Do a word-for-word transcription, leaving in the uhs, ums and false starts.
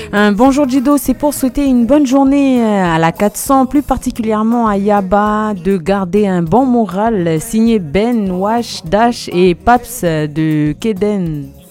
Un bonjour Jido, c'est pour souhaiter une bonne journée à la quatre cents, plus particulièrement à Yaba, de garder un bon moral, signé Ben, Wash, Dash et Paps de Keden.